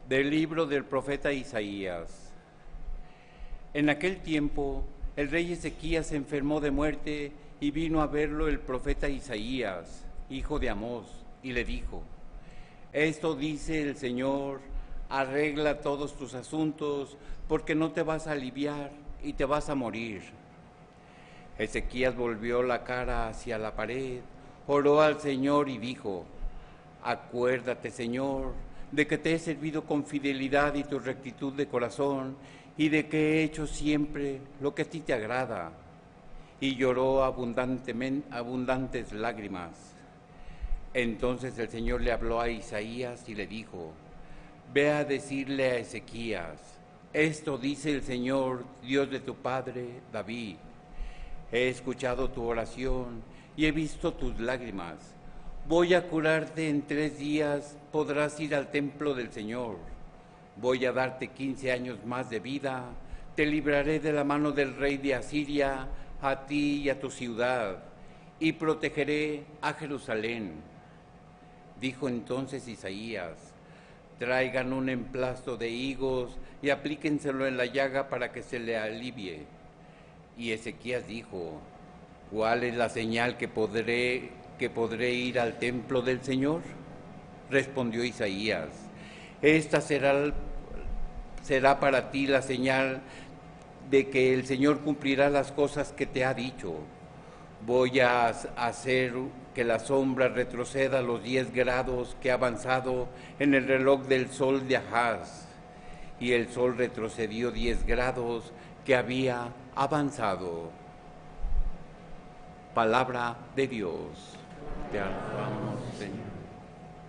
Del libro del profeta Isaías. En aquel tiempo, el rey Ezequías se enfermó de muerte y vino a verlo el profeta Isaías, hijo de Amós, y le dijo: Esto dice el Señor, arregla todos tus asuntos, porque no te vas a aliviar y te vas a morir. Ezequías volvió la cara hacia la pared, oró al Señor y dijo: Acuérdate, Señor, de que te he servido con fidelidad y tu rectitud de corazón, y de que he hecho siempre lo que a ti te agrada. Y lloró abundantes lágrimas. Entonces el Señor le habló a Isaías y le dijo: Ve a decirle a Ezequías: Esto dice el Señor, Dios de tu padre David. He escuchado tu oración y he visto tus lágrimas. Voy a curarte en 3 días, podrás ir al templo del Señor. Voy a darte 15 años más de vida, te libraré de la mano del rey de Asiria, a ti y a tu ciudad, y protegeré a Jerusalén. Dijo entonces Isaías: Traigan un emplasto de higos y aplíquenselo en la llaga para que se le alivie. Y Ezequías dijo: ¿Cuál es la señal que podré ir al templo del Señor? Respondió Isaías: Esta será para ti la señal de que el Señor cumplirá las cosas que te ha dicho. Voy a hacer que la sombra retroceda los 10 grados que ha avanzado en el reloj del sol de Ahaz. Y el sol retrocedió 10 grados que había avanzado. Palabra de Dios. Te alabamos.